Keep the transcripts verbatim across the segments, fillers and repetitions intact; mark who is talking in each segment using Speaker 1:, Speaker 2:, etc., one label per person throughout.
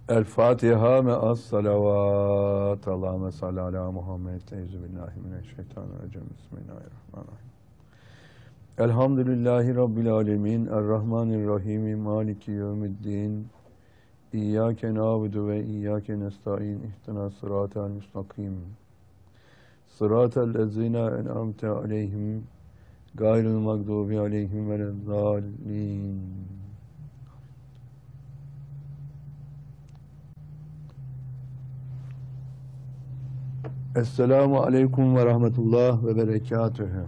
Speaker 1: El Fatiha me'as salavat. Allahümme salli ala Muhammed. Euzubillahimineşşeytanirracim. Bismillahirrahmanirrahim. Elhamdülillahi Rabbil alemin. Errahmanirrahim. Maliki yevmiddin. İyyâke nâbudu ve iyyâke nesta'in. İhtina sıratel müstakim. Sıratel lezîne en'amte aleyhim. Gayril mağdubi aleyhim velezzâlin. Esselamu aleyküm ve rahmetullah ve berekatühü.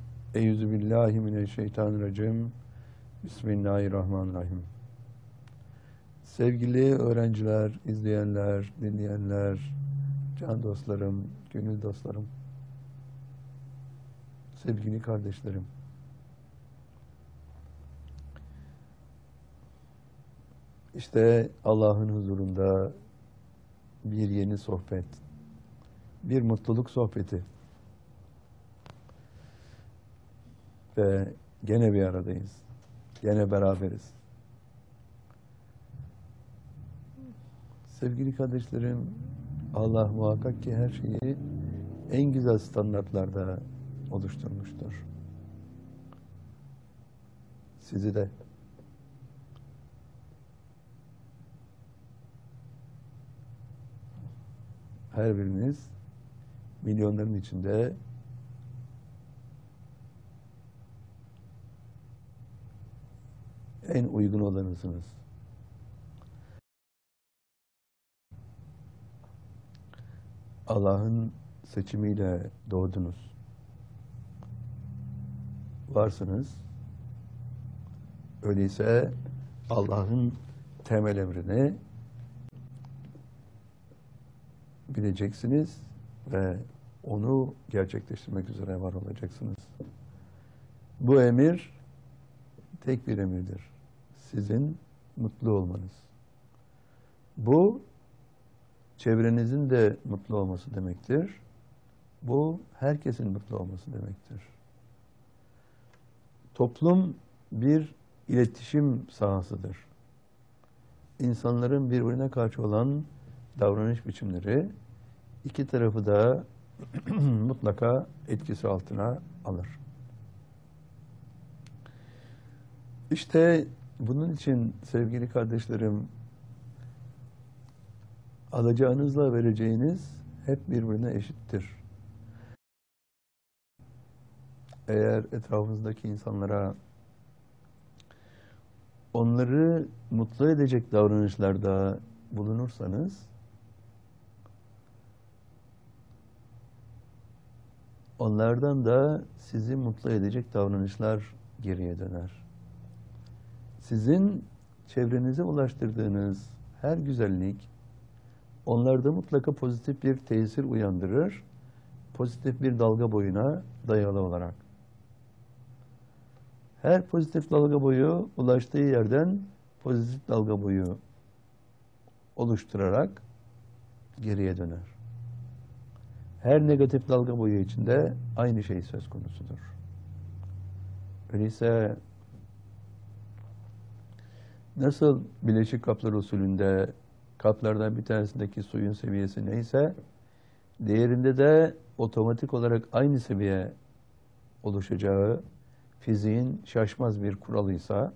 Speaker 1: Euzubillahimineşşeytanirracim. Bismillahirrahmanirrahim. Sevgili öğrenciler, izleyenler, dinleyenler, can dostlarım, gönül dostlarım, sevgili kardeşlerim. İşte Allah'ın huzurunda bir yeni sohbet, bir mutluluk sohbeti ve gene bir aradayız, gene beraberiz. Sevgili kardeşlerim, Allah muhakkak ki her şeyi en güzel standartlarda oluşturmuştur. Sizi de. Her biriniz milyonların içinde en uygun olanısınız. Allah'ın seçimiyle doğdunuz. Varsınız. Öyleyse Allah'ın temel emrini bileceksiniz ve onu gerçekleştirmek üzere var olacaksınız. Bu emir tek bir emirdir. Sizin mutlu olmanız. Bu çevrenizin de mutlu olması demektir. Bu herkesin mutlu olması demektir. Toplum bir iletişim sahasıdır. İnsanların birbirine karşı olan davranış biçimleri iki tarafı da mutlaka etkisi altına alır. İşte bunun için sevgili kardeşlerim, alacağınızla vereceğiniz hep birbirine eşittir. Eğer etrafınızdaki insanlara onları mutlu edecek davranışlarda bulunursanız, onlardan da sizi mutlu edecek davranışlar geriye döner. Sizin çevrenize ulaştırdığınız her güzellik onlarda mutlaka pozitif bir tesir uyandırır, pozitif bir dalga boyuna dayalı olarak. Her pozitif dalga boyu ulaştığı yerden pozitif dalga boyu oluşturarak geriye döner. Her negatif dalga boyu içinde aynı şey söz konusudur. Öyleyse nasıl bileşik kaplar usulünde kaplardan bir tanesindeki suyun seviyesi neyse, diğerinde de otomatik olarak aynı seviye oluşacağı fiziğin şaşmaz bir kuralıysa,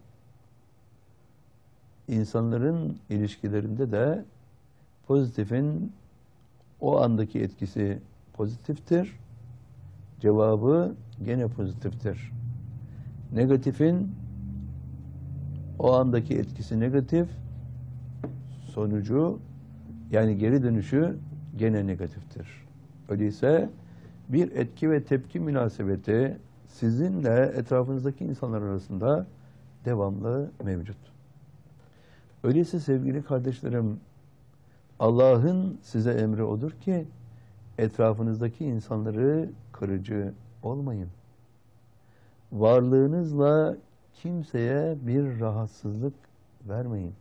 Speaker 1: insanların ilişkilerinde de pozitifin o andaki etkisi pozitiftir, cevabı gene pozitiftir. Negatifin o andaki etkisi negatif, sonucu yani geri dönüşü gene negatiftir. Öyleyse bir etki ve tepki münasebeti sizinle etrafınızdaki insanlar arasında devamlı mevcut. Öyleyse sevgili kardeşlerim, Allah'ın size emri odur ki etrafınızdaki insanları kırıcı olmayın. Varlığınızla kimseye bir rahatsızlık vermeyin.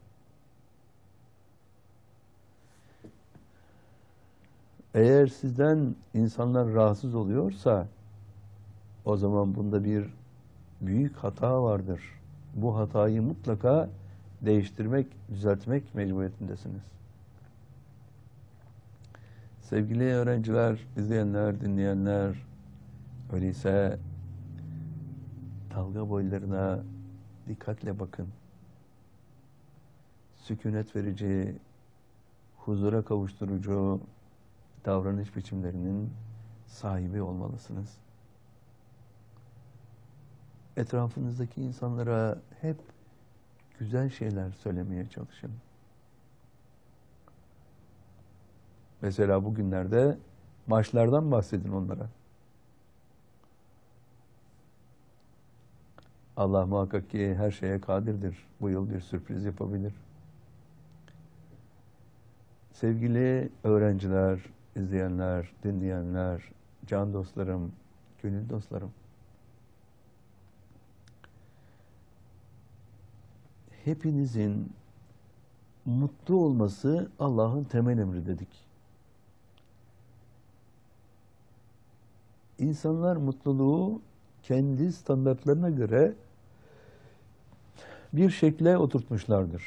Speaker 1: Eğer sizden insanlar rahatsız oluyorsa, o zaman bunda bir büyük hata vardır. Bu hatayı mutlaka değiştirmek, düzeltmek mecburiyetindesiniz. Sevgili öğrenciler, izleyenler, dinleyenler, öyleyse dalga boylarına dikkatle bakın. Sükunet verici, huzura kavuşturucu davranış biçimlerinin sahibi olmalısınız. Etrafınızdaki insanlara hep güzel şeyler söylemeye çalışın. Mesela bugünlerde maçlardan bahsedin onlara. Allah muhakkak ki her şeye kadirdir. Bu yıl bir sürpriz yapabilir. Sevgili öğrenciler, izleyenler, dinleyenler, can dostlarım, gönül dostlarım. Hepinizin mutlu olması Allah'ın temel emri dedik. İnsanlar mutluluğu kendi standartlarına göre bir şekle oturtmuşlardır.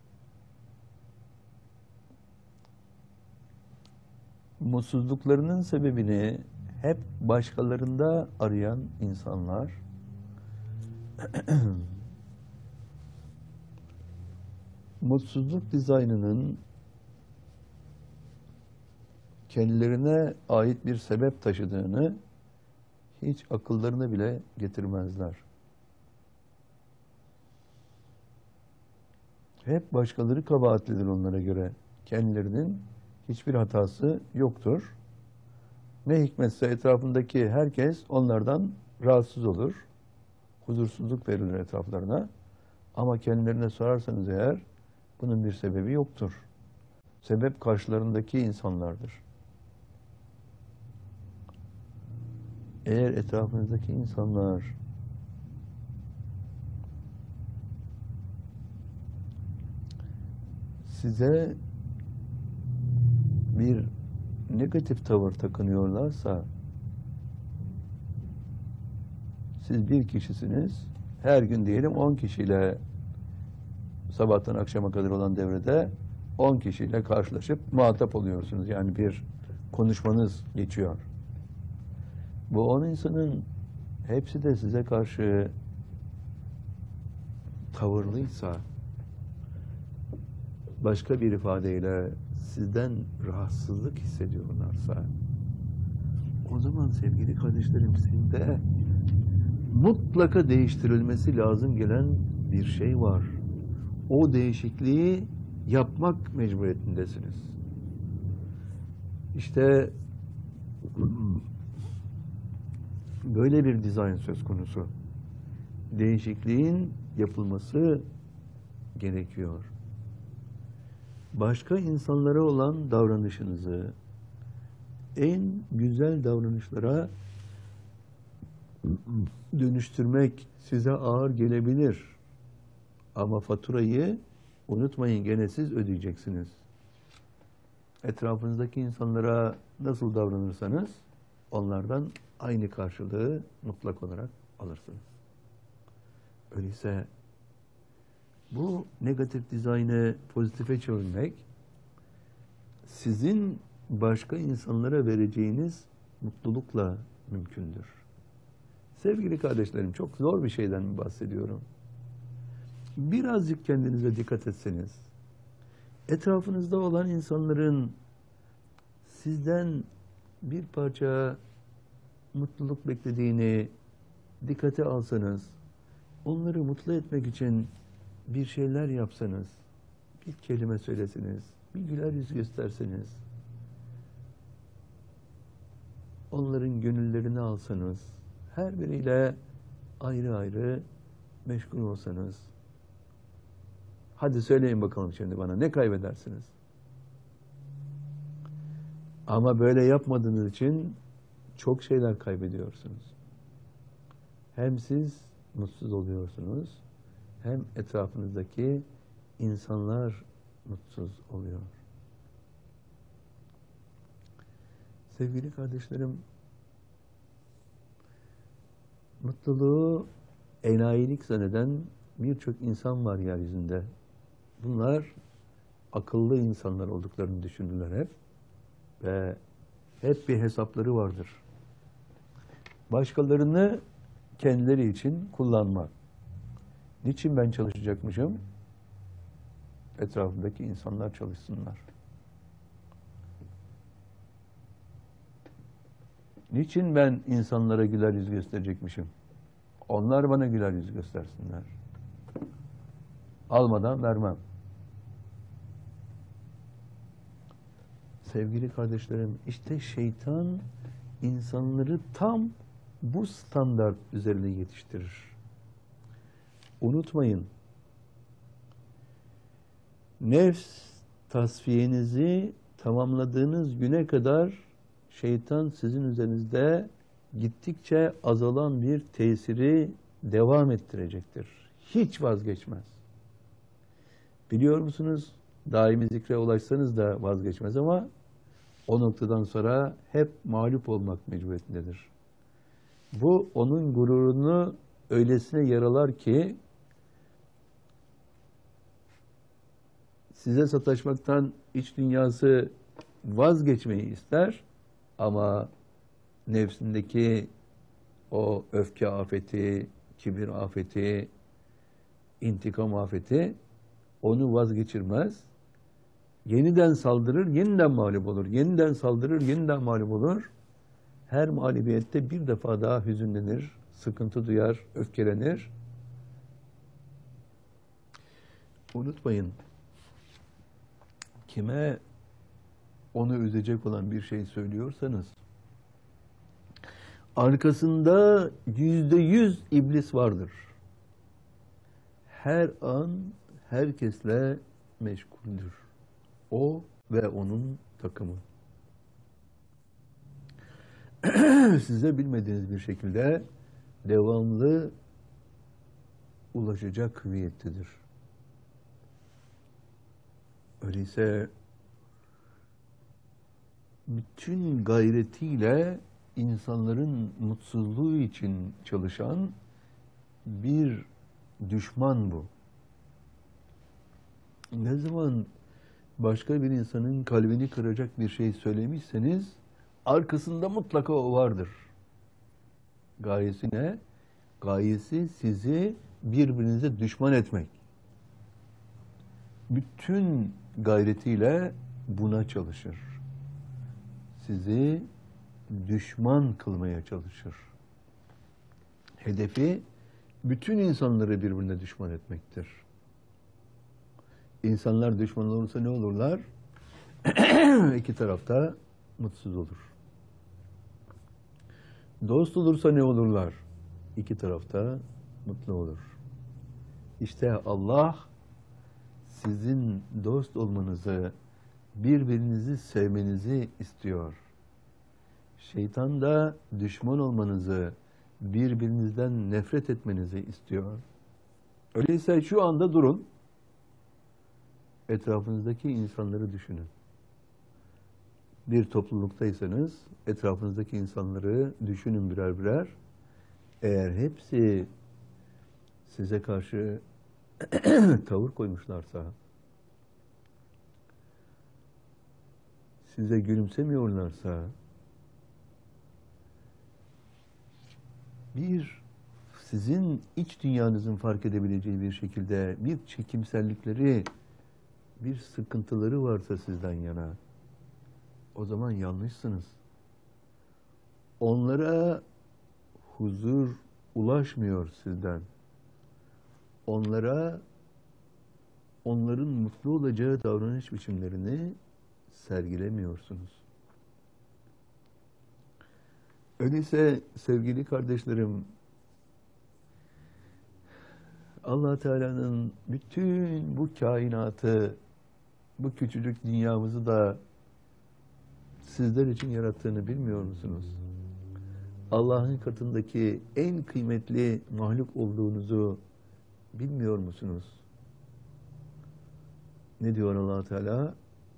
Speaker 1: Mutsuzluklarının sebebini hep başkalarında arayan insanlar mutsuzluk dizaynının kendilerine ait bir sebep taşıdığını hiç akıllarına bile getirmezler. Hep başkaları kabahatlidir onlara göre. Kendilerinin hiçbir hatası yoktur. Ne hikmetse etrafındaki herkes onlardan rahatsız olur. Huzursuzluk verilir etraflarına. Ama kendilerine sorarsanız eğer bunun bir sebebi yoktur. Sebep karşılarındaki insanlardır. Eğer etrafınızdaki insanlar size bir negatif tavır takınıyorlarsa, siz bir kişisiniz, her gün diyelim on kişiyle sabahtan akşama kadar olan devrede on kişiyle karşılaşıp muhatap oluyorsunuz. Yani bir konuşmanız geçiyor. Bu on insanın hepsi de size karşı tavırlıysa, başka bir ifadeyle sizden rahatsızlık hissediyorlarsa, o zaman sevgili kardeşlerim, sizde mutlaka değiştirilmesi lazım gelen bir şey var. O değişikliği yapmak mecburiyetindesiniz. İşte böyle bir dizayn söz konusu. Değişikliğin yapılması gerekiyor. Başka insanlara olan davranışınızı en güzel davranışlara dönüştürmek size ağır gelebilir. Ama faturayı unutmayın, gene siz ödeyeceksiniz. Etrafınızdaki insanlara nasıl davranırsanız onlardan aynı karşılığı mutlak olarak alırsınız. Öyleyse bu negatif dizaynı pozitife çevirmek sizin başka insanlara vereceğiniz mutlulukla mümkündür. Sevgili kardeşlerim, çok zor bir şeyden mi bahsediyorum? Birazcık kendinize dikkat etseniz, etrafınızda olan insanların sizden bir parça mutluluk beklediğini dikkate alsanız, onları mutlu etmek için bir şeyler yapsanız, bir kelime söyleseniz, bir güler yüz gösterseniz, onların gönüllerini alsanız, her biriyle ayrı ayrı meşgul olsanız, hadi söyleyin bakalım şimdi bana, ne kaybedersiniz? Ama böyle yapmadığınız için çok şeyler kaybediyorsunuz. Hem siz mutsuz oluyorsunuz, hem etrafınızdaki insanlar mutsuz oluyor. Sevgili kardeşlerim, mutluluğu enayilik zanneden birçok insan var yeryüzünde. Bunlar akıllı insanlar olduklarını düşünürler hep ve Hep bir hesapları vardır. Başkalarını kendileri için kullanmak. Niçin ben çalışacakmışım? Etrafındaki insanlar çalışsınlar. Niçin ben insanlara güler yüz gösterecekmişim? Onlar bana güler yüz göstersinler. Almadan vermem. Sevgili kardeşlerim, işte şeytan insanları tam bu standart üzerine yetiştirir. Unutmayın, nefs tasfiyenizi tamamladığınız güne kadar şeytan sizin üzerinizde gittikçe azalan bir tesiri devam ettirecektir. Hiç vazgeçmez. Biliyor musunuz? Daimi zikre ulaşsanız da vazgeçmez ama o noktadan sonra hep mağlup olmak mecburiyetindedir. Bu onun gururunu öylesine yaralar ki size sataşmaktan iç dünyası vazgeçmeyi ister ama nefsindeki o öfke afeti, kibir afeti, intikam afeti onu vazgeçirmez. Yeniden saldırır, yeniden mağlup olur. Yeniden saldırır, yeniden mağlup olur. Her mağlubiyette bir defa daha hüzünlenir, sıkıntı duyar, öfkelenir. Unutmayın, kime onu üzecek olan bir şey söylüyorsanız, arkasında yüzde yüz iblis vardır. Her an herkesle meşguldür. O ve onun takımı. Size bilmediğiniz bir şekilde devamlı ulaşacak hüviyettedir. Öyleyse bütün gayretiyle insanların mutsuzluğu için çalışan bir düşman bu. Ne zaman başka bir insanın kalbini kıracak bir şey söylemişseniz arkasında mutlaka o vardır. Gayesi ne? Gayesi sizi birbirinize düşman etmek. Bütün gayretiyle buna çalışır. Sizi düşman kılmaya çalışır. Hedefi bütün insanları birbirine düşman etmektir. İnsanlar düşman olursa ne olurlar? İki tarafta mutsuz olur. Dost olursa ne olurlar? İki tarafta mutlu olur. İşte Allah sizin dost olmanızı, birbirinizi sevmenizi istiyor. Şeytan da düşman olmanızı, birbirinizden nefret etmenizi istiyor. Öyleyse şu anda durun, etrafınızdaki insanları düşünün. Bir topluluktaysanız etrafınızdaki insanları düşünün birer birer. Eğer hepsi size karşı tavır koymuşlarsa, size gülümsemiyorlarsa, bir sizin iç dünyanızın fark edebileceği bir şekilde bir çekimsellikleri, bir sıkıntıları varsa sizden yana, o zaman yanlışsınız. Onlara huzur ulaşmıyor sizden. Onlara onların mutlu olacağı davranış biçimlerini sergilemiyorsunuz. Öyleyse sevgili kardeşlerim, Allah Teala'nın bütün bu kainatı, bu küçücük dünyamızı da sizler için yarattığını bilmiyor musunuz? Allah'ın katındaki en kıymetli mahluk olduğunuzu bilmiyor musunuz? Ne diyor Allah Teala?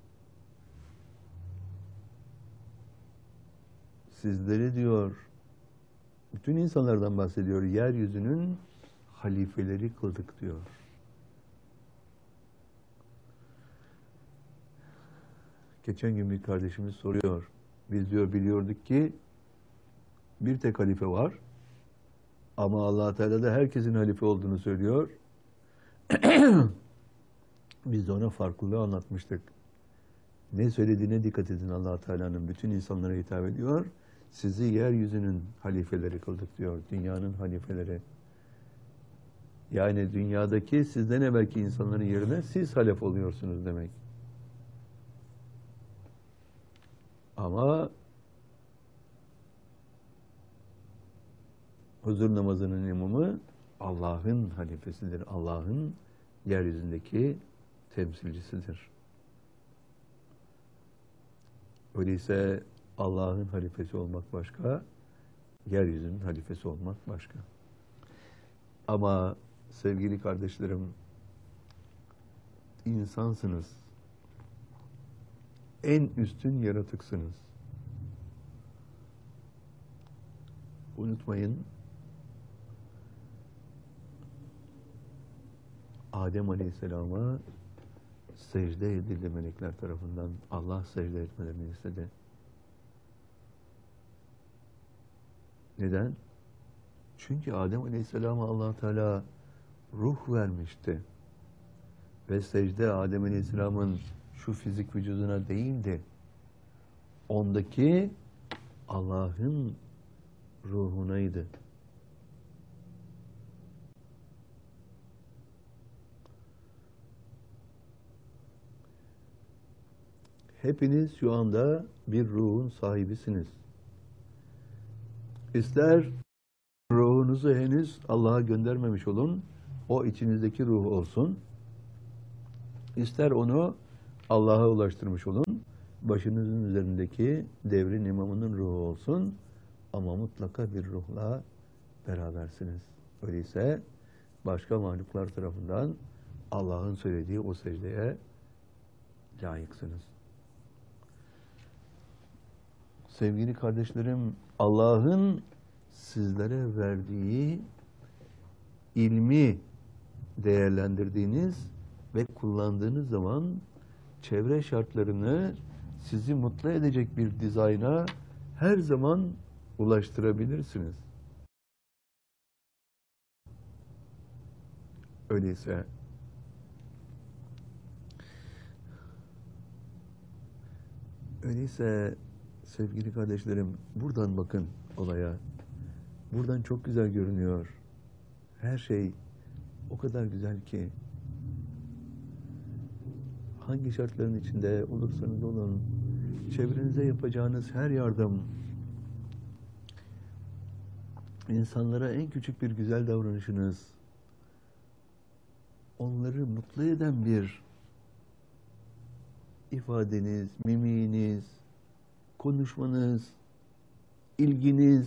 Speaker 1: Sizleri diyor, bütün insanlardan bahsediyor, yeryüzünün halifeleri kıldık diyor. Geçen gün bir kardeşimiz soruyor, Biz diyor biliyorduk ki bir tek halife var. Ama Allah Teala da herkesin halife olduğunu söylüyor. Biz de ona farklılığı anlatmıştık. Ne söylediğine dikkat edin, Allah Teala'nın bütün insanlara hitap ediyor. Sizi yeryüzünün halifeleri kıldık diyor. Dünyanın halifeleri. Yani dünyadaki sizden evvelki insanların yerine siz halife oluyorsunuz demek. Ama huzur namazının imamı Allah'ın halifesidir. Allah'ın yeryüzündeki temsilcisidir. Öyleyse Allah'ın halifesi olmak başka, yeryüzünün halifesi olmak başka. Ama sevgili kardeşlerim, insansınız. En üstün yaratıksınız. Unutmayın, Adem Aleyhisselam'a secde edildi melekler tarafından. Allah secde etmelerini istedi. Neden? Çünkü Adem Aleyhisselam'a Allah Teala ruh vermişti. Ve secde Adem Aleyhisselam'ın şu fizik vücuduna değildi. Ondaki Allah'ın ruhunaydı. Hepiniz şu anda bir ruhun sahibisiniz. İster ruhunuzu henüz Allah'a göndermemiş olun, o içinizdeki ruh olsun. İster onu Allah'a ulaştırmış olun, başınızın üzerindeki devrin imamının ruhu olsun. Ama mutlaka bir ruhla berabersiniz. Öyleyse başka mahluklar tarafından Allah'ın söylediği o secdeye layıksınız. Sevgili kardeşlerim, Allah'ın sizlere verdiği ilmi değerlendirdiğiniz ve kullandığınız zaman çevre şartlarını sizi mutlu edecek bir dizayna her zaman ulaştırabilirsiniz. Öyleyse öyleyse sevgili kardeşlerim, buradan bakın olaya. Buradan çok güzel görünüyor. Her şey o kadar güzel ki. Hangi şartların içinde olursanız olun, çevrenize yapacağınız her yardım, insanlara en küçük bir güzel davranışınız, onları mutlu eden bir ifadeniz, mimiğiniz, konuşmanız, ilginiz,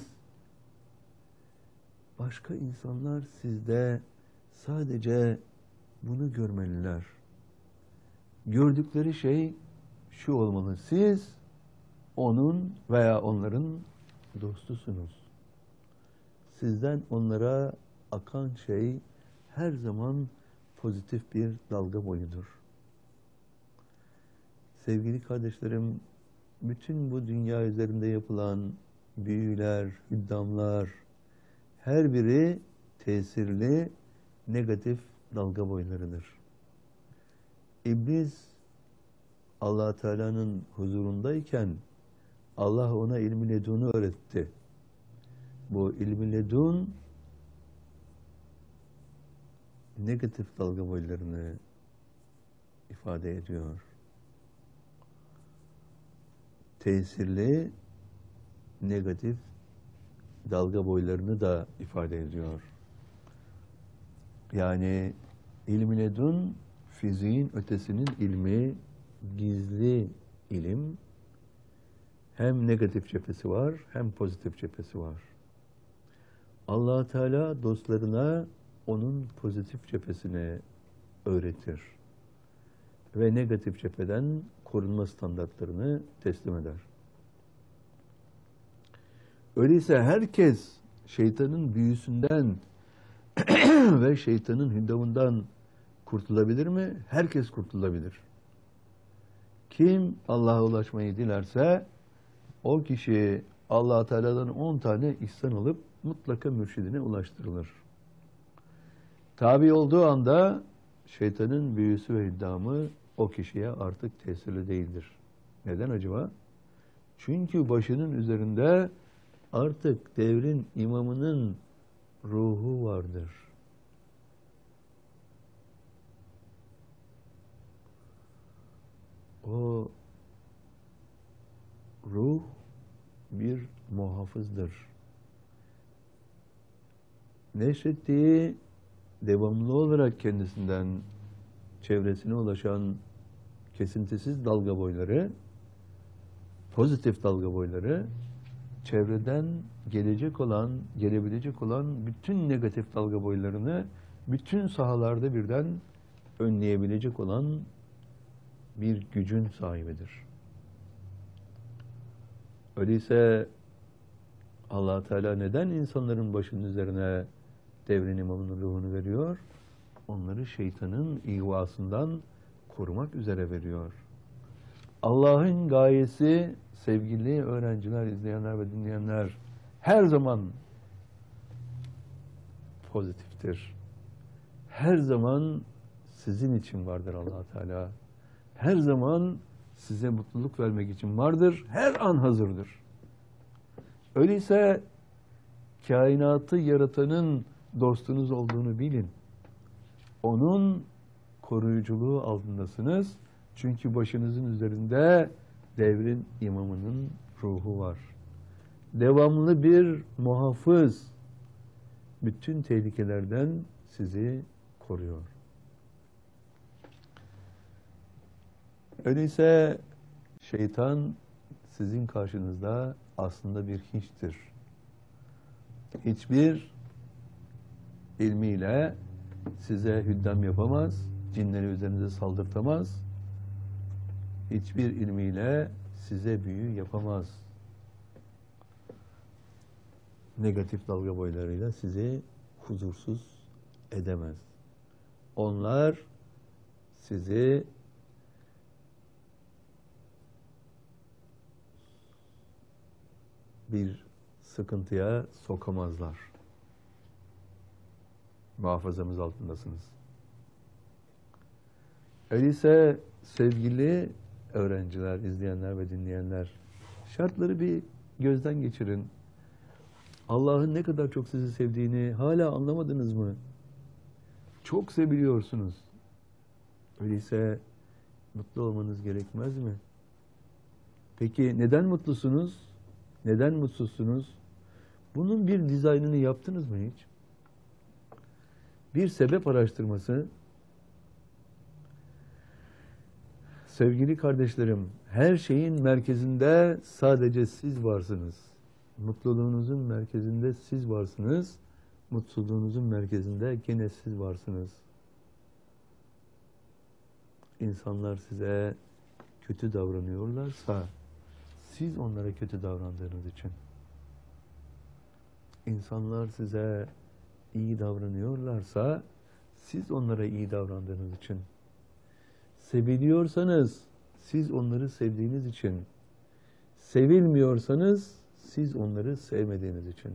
Speaker 1: başka insanlar sizde sadece bunu görmeliler. Gördükleri şey şu olmalı: siz onun veya onların dostusunuz. Sizden onlara akan şey her zaman pozitif bir dalga boyudur. Sevgili kardeşlerim, bütün bu dünya üzerinde yapılan büyüler, hüddamlar, her biri tesirli, negatif dalga boylarıdır. İblis, Allah Teala'nın huzurundayken Allah ona ilmi ledunu öğretti. Bu ilmi ledun negatif dalga boylarını ifade ediyor. Tesirli, negatif dalga boylarını da ifade ediyor. Yani ilmi ledun, fiziğin ötesinin ilmi, gizli ilim. Hem negatif cephesi var, hem pozitif cephesi var. Allah Teala dostlarına onun pozitif cephesini öğretir ve negatif cepheden korunma standartlarını teslim eder. Öyleyse herkes şeytanın büyüsünden ve şeytanın hüddamından kurtulabilir mi? Herkes kurtulabilir. Kim Allah'a ulaşmayı dilerse o kişi Allah Teala'dan on tane ihsan alıp mutlaka mürşidine ulaştırılır. Tabi olduğu anda şeytanın büyüsü ve iddiamı o kişiye artık tesirli değildir. Neden acaba? Çünkü başının üzerinde artık devrin imamının ruhu vardır. O ruh bir muhafızdır. Neşrettiği devamlı olarak kendisinden çevresine ulaşan kesintisiz dalga boyları, pozitif dalga boyları, çevreden gelecek olan, gelebilecek olan bütün negatif dalga boylarını bütün sahalarda birden önleyebilecek olan bir gücün sahibidir. Öyleyse Allah Teala neden insanların başının üzerine devrin imamının ruhunu veriyor? Onları şeytanın ihvasından korumak üzere veriyor. Allah'ın gayesi sevgili öğrenciler, izleyenler ve dinleyenler her zaman pozitiftir. Her zaman sizin için vardır Allah Teala. Her zaman size mutluluk vermek için vardır. Her an hazırdır. Öyleyse kainatı yaratanın dostunuz olduğunu bilin. Onun koruyuculuğu altındasınız. Çünkü başınızın üzerinde devrin imamının ruhu var. Devamlı bir muhafız bütün tehlikelerden sizi koruyor. Öyleyse şeytan sizin karşınızda aslında bir hiçtir. Hiçbir ilmiyle size hüddam yapamaz, cinleri üzerinize saldırtamaz. Hiçbir ilmiyle size büyü yapamaz. Negatif dalga boylarıyla sizi huzursuz edemez. Onlar sizi bir sıkıntıya sokamazlar. Muhafazamız altındasınız. Öyleyse sevgili öğrenciler, izleyenler ve dinleyenler, şartları bir gözden geçirin. Allah'ın ne kadar çok sizi sevdiğini hala anlamadınız mı? Çok seviliyorsunuz. Öyleyse mutlu olmanız gerekmez mi? Peki neden mutlusunuz? Neden mutsuzsunuz? Bunun bir dizaynını yaptınız mı hiç? Bir sebep araştırması. Sevgili kardeşlerim, her şeyin merkezinde sadece siz varsınız. Mutluluğunuzun merkezinde siz varsınız. Mutsuzluğunuzun merkezinde gene siz varsınız. İnsanlar size kötü davranıyorlarsa siz onlara kötü davrandığınız için. İnsanlar size iyi davranıyorlarsa siz onlara iyi davrandığınız için. Seviliyorsanız siz onları sevdiğiniz için. Sevilmiyorsanız siz onları sevmediğiniz için.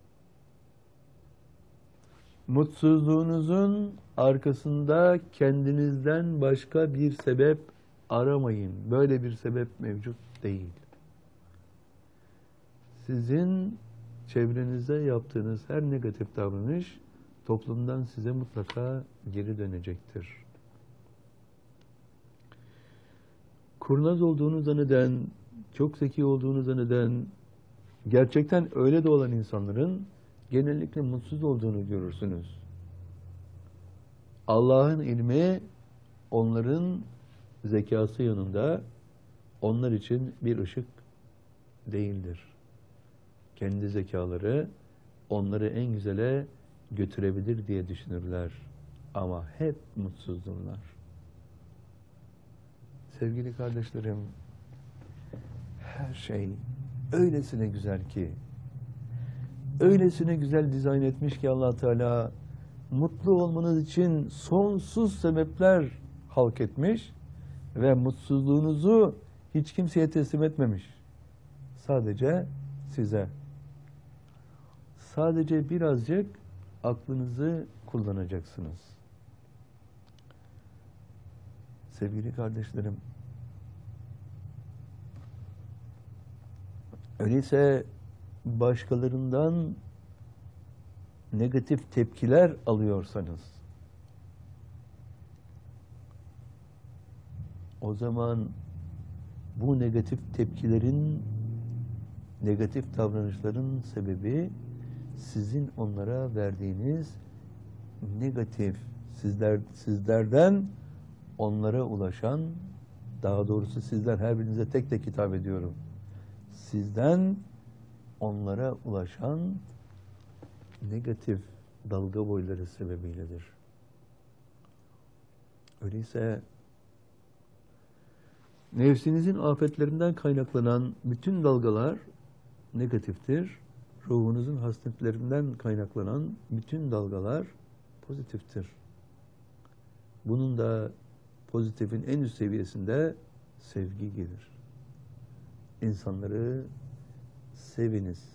Speaker 1: Mutsuzluğunuzun arkasında kendinizden başka bir sebep aramayın. Böyle bir sebep mevcut değil. Sizin çevrenizde yaptığınız her negatif davranış toplumdan size mutlaka geri dönecektir. Kurnaz olduğunu zanneden, çok zeki olduğunu zanneden, gerçekten öyle de olan insanların genellikle mutsuz olduğunu görürsünüz. Allah'ın ilmi onların zekası yanında onlar için bir ışık değildir. Kendi zekaları onları en güzele götürebilir diye düşünürler. Ama hep mutsuzdurlar. Sevgili kardeşlerim, her şey öylesine güzel ki, öylesine güzel dizayn etmiş ki Allah Teala, mutlu olmanız için sonsuz sebepler halk etmiş ve mutsuzluğunuzu hiç kimseye teslim etmemiş. Sadece size. Sadece birazcık aklınızı kullanacaksınız. Sevgili kardeşlerim, öyleyse başkalarından negatif tepkiler alıyorsanız, o zaman bu negatif tepkilerin, negatif davranışların sebebi sizin onlara verdiğiniz negatif, sizler sizlerden onlara ulaşan, daha doğrusu sizden, her birinize tek tek hitap ediyorum. Sizden onlara ulaşan negatif dalga boyları sebebiyledir. Öyleyse nefsinizin afetlerinden kaynaklanan bütün dalgalar negatiftir. Ruhunuzun hasletlerinden kaynaklanan bütün dalgalar pozitiftir. Bunun da pozitifin en üst seviyesinde sevgi gelir. İnsanları seviniz.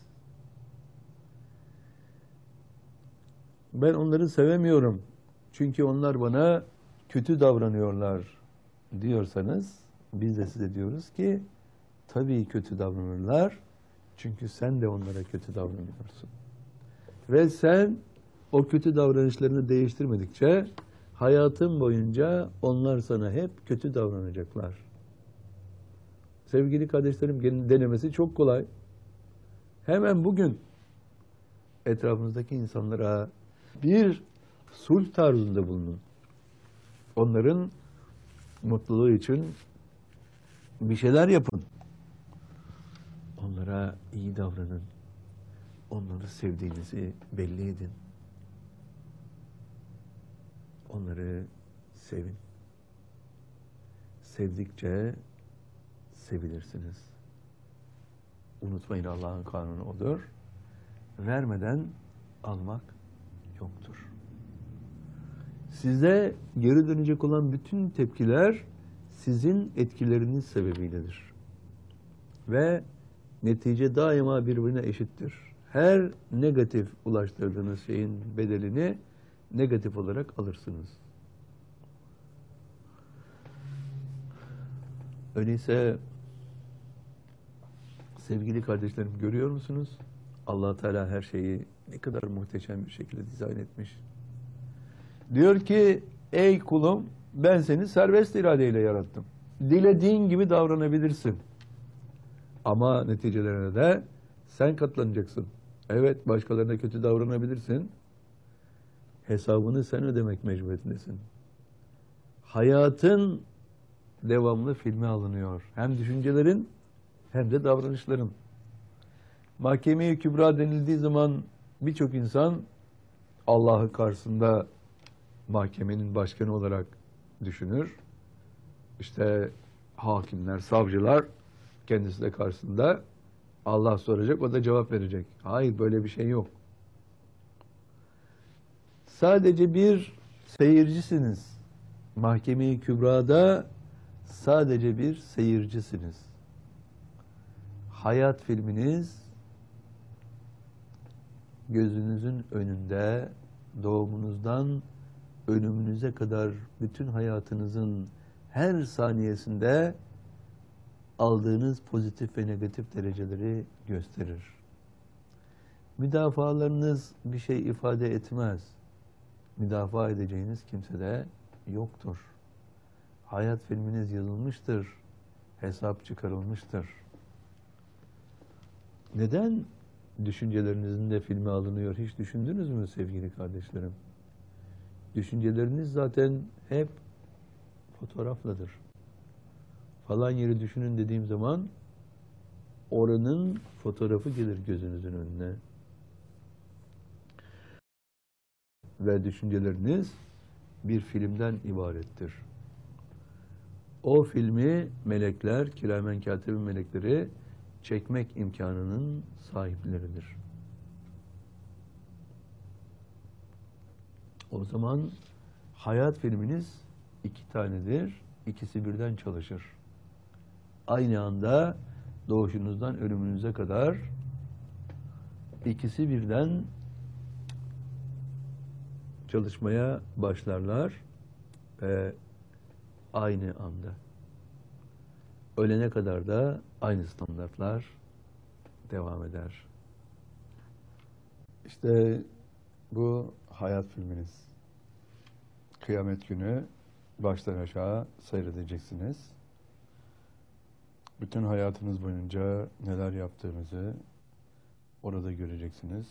Speaker 1: Ben onları sevemiyorum çünkü onlar bana kötü davranıyorlar diyorsanız, biz de size diyoruz ki tabii kötü davranırlar. Çünkü sen de onlara kötü davranıyorsun. Ve sen o kötü davranışlarını değiştirmedikçe hayatın boyunca onlar sana hep kötü davranacaklar. Sevgili kardeşlerim, denemesi çok kolay. Hemen bugün etrafınızdaki insanlara bir sulh tarzında bulunun. Onların mutluluğu için bir şeyler yapın. Onlara iyi davranın. Onları sevdiğinizi belli edin. Onları sevin. Sevdikçe sevilirsiniz. Unutmayın, Allah'ın kanunu odur. Vermeden almak yoktur. Size geri dönecek olan bütün tepkiler sizin etkileriniz sebebiyledir. Ve netice daima birbirine eşittir. Her negatif ulaştırdığınız şeyin bedelini negatif olarak alırsınız. Öyleyse sevgili kardeşlerim, görüyor musunuz? Allah Teala her şeyi ne kadar muhteşem bir şekilde dizayn etmiş. Diyor ki, ey kulum, ben seni serbest iradeyle yarattım. Dilediğin gibi davranabilirsin. Ama neticelerine de sen katlanacaksın. Evet, başkalarına kötü davranabilirsin. Hesabını sen ödemek mecburiyetindesin. Hayatın devamlı filme alınıyor. Hem düşüncelerin hem de davranışların. Mahkeme-i Kübra denildiği zaman birçok insan Allah'ı karşısında mahkemenin başkanı olarak düşünür. İşte hakimler, savcılar kendisi de karşısında, Allah soracak, o da cevap verecek. Hayır, böyle bir şey yok. Sadece bir seyircisiniz. Mahkeme-i Kübra'da sadece bir seyircisiniz. Hayat filminiz gözünüzün önünde, doğumunuzdan ölümünüze kadar bütün hayatınızın her saniyesinde aldığınız pozitif ve negatif dereceleri gösterir. Müdafalarınız bir şey ifade etmez. Müdafaa edeceğiniz kimse de yoktur. Hayat filminiz yazılmıştır. Hesap çıkarılmıştır. Neden düşüncelerinizin de filme alınıyor? Hiç düşündünüz mü sevgili kardeşlerim? Düşünceleriniz zaten hep fotoğrafladır. Falan yeri düşünün dediğim zaman oranın fotoğrafı gelir gözünüzün önüne. Ve düşünceleriniz bir filmden ibarettir. O filmi melekler, kiramen katibin melekleri çekmek imkanının sahipleridir. O zaman hayat filminiz iki tanedir, ikisi birden çalışır. Aynı anda doğuşunuzdan ölümünüze kadar ikisi birden çalışmaya başlarlar ve aynı anda. Ölene kadar da aynı standartlar devam eder. İşte bu hayat filminiz. Kıyamet günü baştan aşağı seyredeceksiniz. Bütün hayatınız boyunca neler yaptığınızı orada göreceksiniz.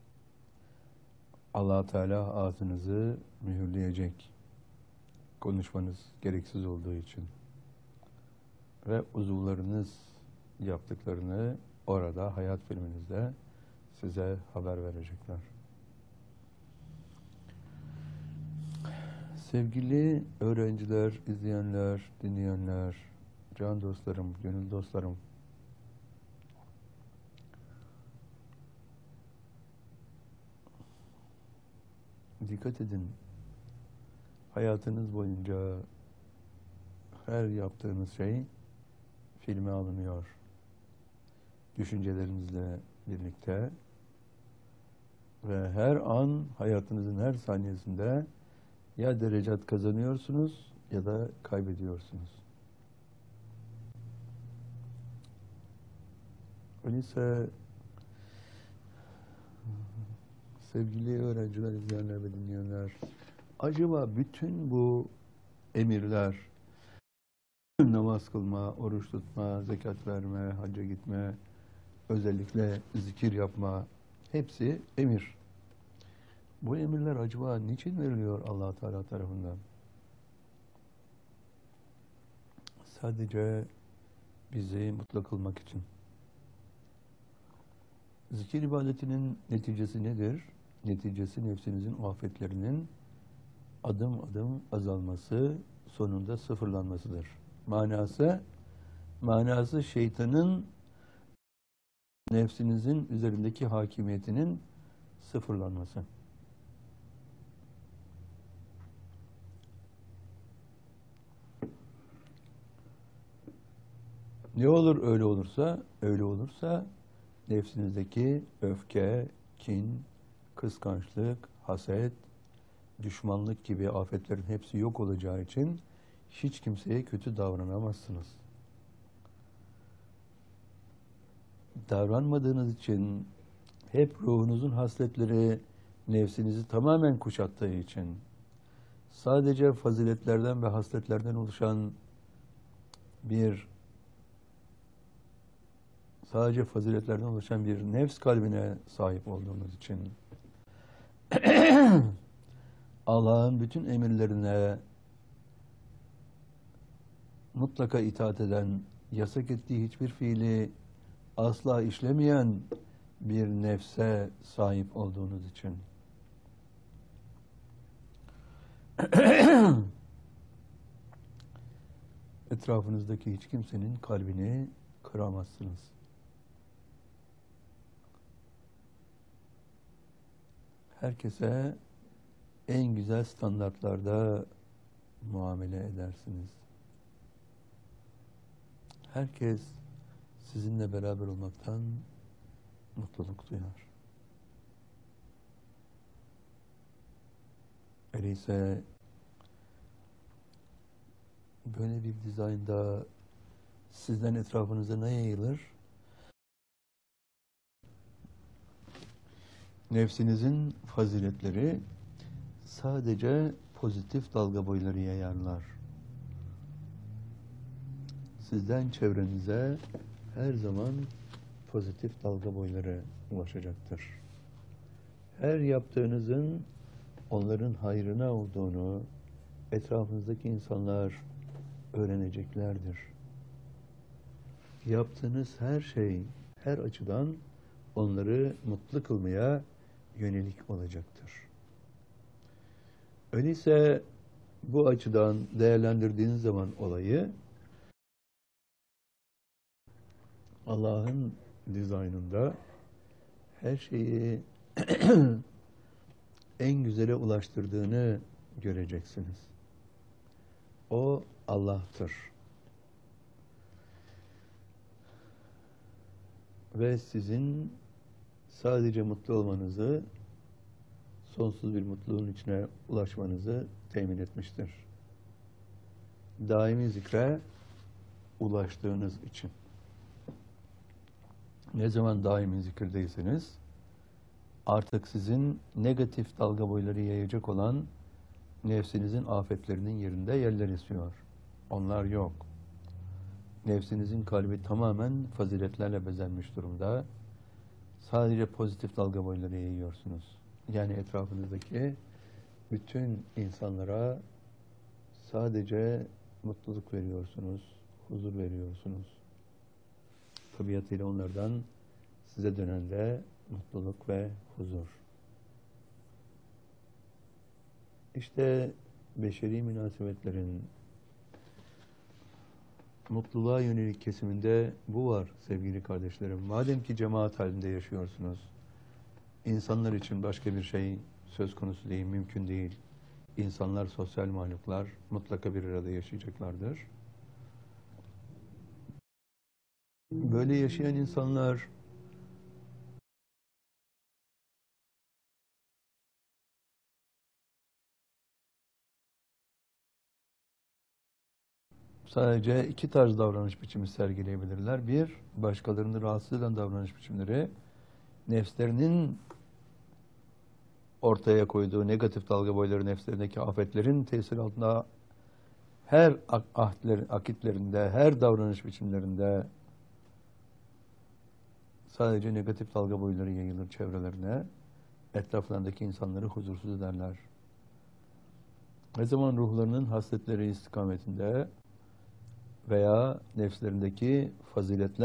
Speaker 1: Allah Teala ağzınızı mühürleyecek. Konuşmanız gereksiz olduğu için. Ve uzuvlarınız yaptıklarını orada hayat filminizde size haber verecekler. Sevgili öğrenciler, izleyenler, dinleyenler, can dostlarım, gönül dostlarım, dikkat edin. Hayatınız boyunca her yaptığınız şey filme alınıyor. Düşüncelerinizle birlikte ve her an hayatınızın her saniyesinde ya derecat kazanıyorsunuz ya da kaybediyorsunuz. Öyleyse sevgili öğrenciler, izleyenler ve dinleyenler, acaba bütün bu emirler, namaz kılma, oruç tutma, zekat verme, hacca gitme, özellikle zikir yapma, hepsi emir. Bu emirler acaba niçin veriliyor Allah Teala tarafından? Sadece bizi mutlu kılmak için. Zikir ibadetinin neticesi nedir? Neticesi nefsinizin afetlerinin adım adım azalması, sonunda sıfırlanmasıdır. Manası, manası şeytanın nefsinizin üzerindeki hakimiyetinin sıfırlanması. Ne olur öyle olursa, öyle olursa nefsinizdeki öfke, kin, kıskançlık, haset, düşmanlık gibi afetlerin hepsi yok olacağı için hiç kimseye kötü davranamazsınız. Davranmadığınız için hep ruhunuzun hasletleri nefsinizi tamamen kuşattığı için sadece faziletlerden ve hasletlerden oluşan bir sadece faziletlerden oluşan bir nefs kalbine sahip olduğunuz için Allah'ın bütün emirlerine mutlaka itaat eden, yasak ettiği hiçbir fiili asla işlemeyen bir nefse sahip olduğunuz için. Etrafınızdaki hiç kimsenin kalbini kıramazsınız. Herkese en güzel standartlarda muamele edersiniz. Herkes sizinle beraber olmaktan mutluluk duyar. Öyleyse böyle bir dizaynda sizden etrafınıza ne yayılır? Nefsinizin faziletleri sadece pozitif dalga boyları yayarlar. Sizden çevrenize her zaman pozitif dalga boyları ulaşacaktır. Her yaptığınızın onların hayrına olduğunu etrafınızdaki insanlar öğreneceklerdir. Yaptığınız her şey, her açıdan onları mutlu kılmaya yönelik olacaktır. Öyleyse bu açıdan değerlendirdiğiniz zaman olayı, Allah'ın dizaynında her şeyi en güzele ulaştırdığını göreceksiniz. O Allah'tır. ve sizin sadece mutlu olmanızı, sonsuz bir mutluluğun içine ulaşmanızı temin etmiştir. Daimi zikre ulaştığınız için. Ne zaman daimi zikirdeyseniz, artık sizin negatif dalga boyları yayacak olan nefsinizin afetlerinin yerinde yerler esiyor. Onlar yok. Nefsinizin kalbi tamamen faziletlerle bezenmiş durumda. Sadece pozitif dalga boyları yayıyorsunuz. Yani etrafınızdaki bütün insanlara sadece mutluluk veriyorsunuz, huzur veriyorsunuz. Tabiatıyla onlardan size dönen de mutluluk ve huzur. İşte beşeri münasebetlerin mutluluğa yönelik kesiminde bu var sevgili kardeşlerim. Madem ki cemaat halinde yaşıyorsunuz, insanlar için başka bir şey söz konusu değil, mümkün değil. İnsanlar sosyal mahluklar, mutlaka bir arada yaşayacaklardır. Böyle yaşayan insanlar sadece iki tarz davranış biçimi sergileyebilirler. Bir, başkalarını rahatsız eden davranış biçimleri, nefslerinin ortaya koyduğu negatif dalga boyları, nefslerindeki afetlerin tesiri altında her ahdler, akitlerinde, her davranış biçimlerinde sadece negatif dalga boyları yayılır çevrelerine, etraflarındaki insanları huzursuz ederler. Ne zaman ruhlarının hasletleri istikametinde veya nefslerindeki faziletler